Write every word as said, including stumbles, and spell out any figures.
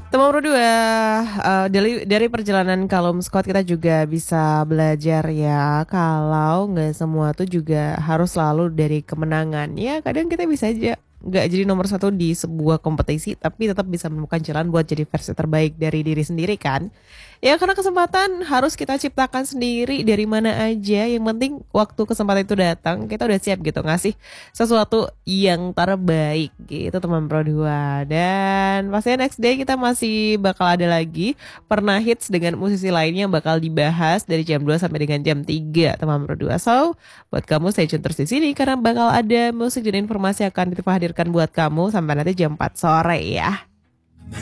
Teman berdua, uh, dari dari perjalanan Callum Scott kita juga bisa belajar ya kalau nggak semua tuh juga harus selalu dari kemenangan. Ya kadang kita bisa aja nggak jadi nomor satu di sebuah kompetisi, tapi tetap bisa menemukan jalan buat jadi versi terbaik dari diri sendiri kan. Ya karena kesempatan harus kita ciptakan sendiri dari mana aja. Yang penting waktu kesempatan itu datang kita udah siap gitu ngasih sesuatu yang terbaik gitu teman Pro dua. Dan pastinya next day kita masih bakal ada lagi pernah hits dengan musisi lainnya yang bakal dibahas dari jam dua sampai dengan jam tiga teman Pro dua. So buat kamu stay tune terus di sini karena bakal ada musik dan informasi yang akan kita hadirkan buat kamu sampai nanti jam empat sore ya.